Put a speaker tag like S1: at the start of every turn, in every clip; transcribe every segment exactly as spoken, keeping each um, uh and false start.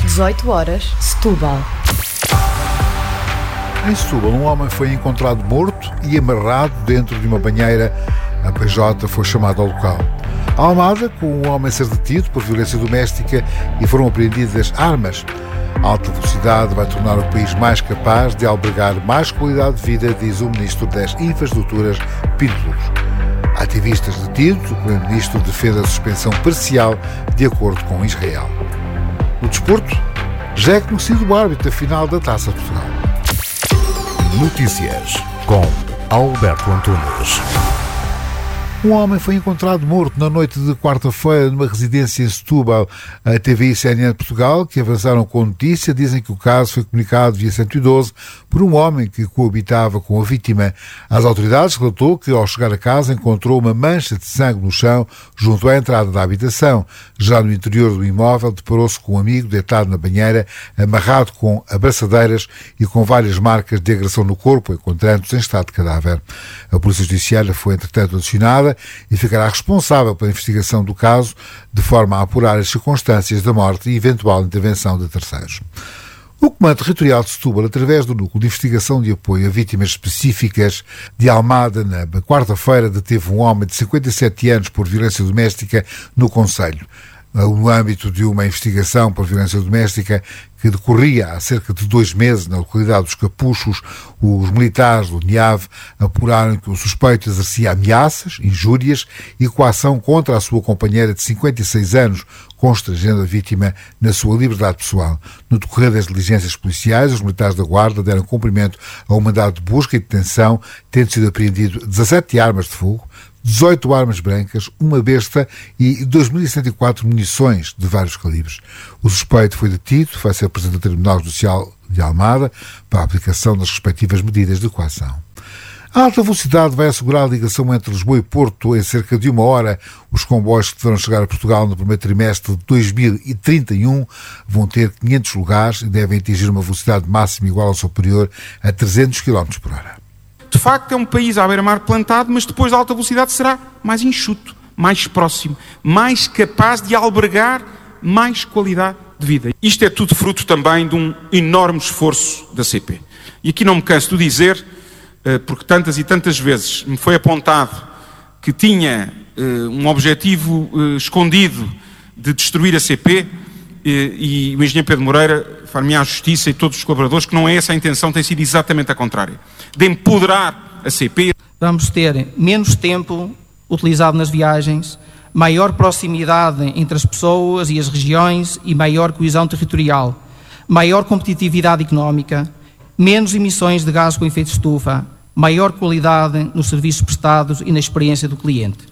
S1: dezoito horas, Setúbal.
S2: Em Setúbal, um homem foi encontrado morto e amarrado dentro de uma banheira. A P J foi chamada ao local. A Almada, com um homem a ser detido por violência doméstica e foram apreendidas armas. A alta velocidade vai tornar o país mais capaz de albergar mais qualidade de vida, diz o Ministro das Infraestruturas, Pinto Luz. Ativistas detidos, o Primeiro-Ministro defende a suspensão parcial de acordo com Israel. No desporto, já é conhecido o árbitro da final da Taça de Portugal.
S3: Notícias com Alberto Antunes.
S2: Um homem foi encontrado morto na noite de quarta-feira numa residência em Setúbal. A T V I e C N N de Portugal, que avançaram com a notícia, dizem que o caso foi comunicado via cento e doze por um homem que coabitava com a vítima. As autoridades relatou que, ao chegar a casa, encontrou uma mancha de sangue no chão junto à entrada da habitação. Já no interior do imóvel, deparou-se com um amigo deitado na banheira, amarrado com abraçadeiras e com várias marcas de agressão no corpo, encontrando-se em estado de cadáver. A Polícia Judiciária foi, entretanto, acionada e ficará responsável pela investigação do caso, de forma a apurar as circunstâncias da morte e eventual intervenção de terceiros. O Comando Territorial de Setúbal, através do Núcleo de Investigação de Apoio a Vítimas Específicas de Almada, na quarta-feira deteve um homem de cinquenta e sete anos por violência doméstica no concelho. No âmbito de uma investigação por violência doméstica que decorria há cerca de dois meses na localidade dos Capuchos, os militares do NIAV apuraram que o suspeito exercia ameaças, injúrias e coação contra a sua companheira de cinquenta e seis anos, constrangendo a vítima na sua liberdade pessoal. No decorrer das diligências policiais, os militares da Guarda deram cumprimento a um mandado de busca e detenção, tendo sido apreendido dezassete armas de fogo, dezoito armas brancas, uma besta e dois mil cento e quatro munições de vários calibres. O suspeito foi detido, vai ser apresentado ao Tribunal Judicial de Almada para a aplicação das respectivas medidas de coação. A alta velocidade vai assegurar a ligação entre Lisboa e Porto em cerca de uma hora. Os comboios que deverão chegar a Portugal no primeiro trimestre de dois mil e trinta e um vão ter quinhentos lugares e devem atingir uma velocidade máxima igual ou superior a trezentos quilómetros por hora.
S4: De facto, é um país à beira-mar plantado, mas depois da alta velocidade será mais enxuto, mais próximo, mais capaz de albergar mais qualidade de vida. Isto é tudo fruto também de um enorme esforço da C P. E aqui não me canso de dizer, porque tantas e tantas vezes me foi apontado que tinha um objetivo escondido de destruir a C P, e o engenheiro Pedro Moreira far-me à justiça e todos os colaboradores que não é essa a intenção, tem sido exatamente a contrária, de empoderar a C P.
S5: Vamos ter menos tempo utilizado nas viagens, maior proximidade entre as pessoas e as regiões e maior coesão territorial, maior competitividade económica, menos emissões de gases com efeito de estufa, maior qualidade nos serviços prestados e na experiência do cliente.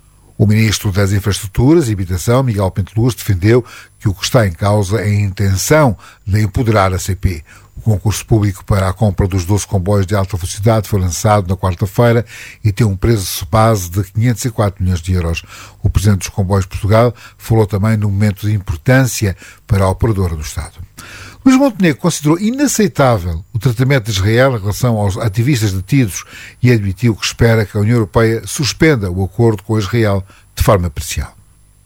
S2: O Ministro das Infraestruturas e Habitação, Miguel Pinto Luz, defendeu que o que está em causa é a intenção de empoderar a C P. O concurso público para a compra dos doze comboios de alta velocidade foi lançado na quarta-feira e tem um preço base de quinhentos e quatro milhões de euros. O Presidente dos Comboios de Portugal falou também no momento de importância para a operadora do Estado. Luís Montenegro considerou inaceitável o tratamento de Israel em relação aos ativistas detidos e admitiu que espera que a União Europeia suspenda o acordo com Israel de forma parcial.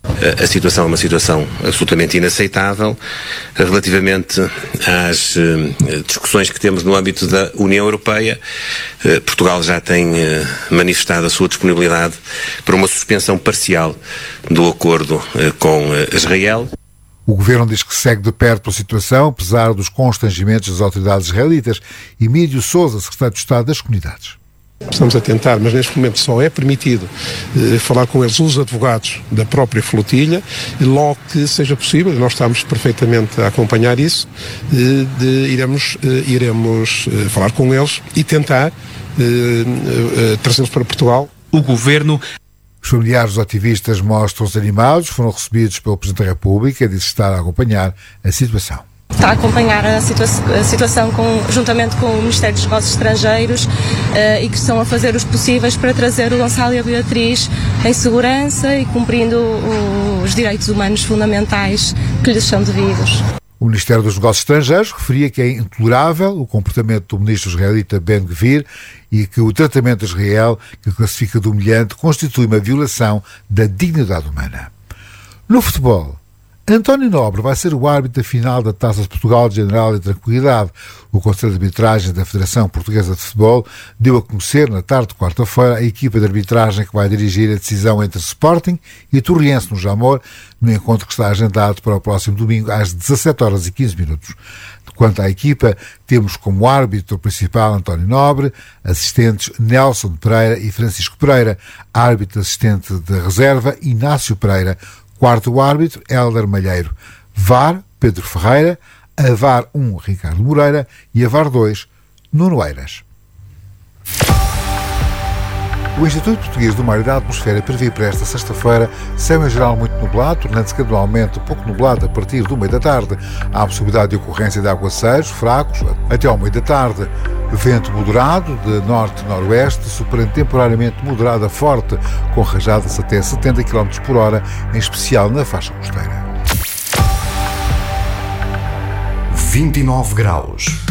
S6: A situação é uma situação absolutamente inaceitável relativamente às discussões que temos no âmbito da União Europeia. Portugal já tem manifestado a sua disponibilidade para uma suspensão parcial do acordo com Israel.
S2: O governo diz que segue de perto a situação, apesar dos constrangimentos das autoridades israelitas. Emílio Sousa, secretário de Estado das Comunidades.
S7: Estamos a tentar, mas neste momento só é permitido eh, falar com eles os advogados da própria flotilha, e logo que seja possível, nós estamos perfeitamente a acompanhar isso, eh, de, iremos, eh, iremos eh, falar com eles e tentar eh, eh, trazê-los para Portugal.
S3: O governo...
S2: Os familiares dos ativistas mostram-se animados, foram recebidos pelo Presidente da República e disse estar a acompanhar a situação.
S8: Está a acompanhar a, situa a situação com, juntamente com o Ministério dos Negócios Estrangeiros uh, e que estão a fazer os possíveis para trazer o Gonçalo e a Beatriz em segurança e cumprindo o, os direitos humanos fundamentais que lhes são devidos.
S2: O Ministério dos Negócios Estrangeiros referia que é intolerável o comportamento do ministro israelita Ben-Gvir e que o tratamento de Israel, que classifica de humilhante, constitui uma violação da dignidade humana. No futebol, António Nobre vai ser o árbitro da final da Taça de Portugal de General e Tranquilidade. O Conselho de Arbitragem da Federação Portuguesa de Futebol deu a conhecer, na tarde de quarta-feira, a equipa de arbitragem que vai dirigir a decisão entre Sporting e Torriense, no Jamor, no encontro que está agendado para o próximo domingo, às dezassete horas e quinze minutos. Quanto à equipa, temos como árbitro principal António Nobre, assistentes Nelson Pereira e Francisco Pereira, árbitro assistente de reserva Inácio Pereira, quarto árbitro Hélder Malheiro, V A R Pedro Ferreira, a V A R um Ricardo Moreira e a V A R dois Nuno Eiras. O Instituto Português do Mar e da Atmosfera prevê para esta sexta-feira céu em geral muito nublado, tornando-se gradualmente pouco nublado a partir do meio da tarde. Há a possibilidade de ocorrência de aguaceiros fracos até ao meio da tarde. Vento moderado de norte-noroeste, superando temporariamente moderado a forte, com rajadas até setenta quilómetros por hora, em especial na faixa costeira.
S3: vinte e nove graus.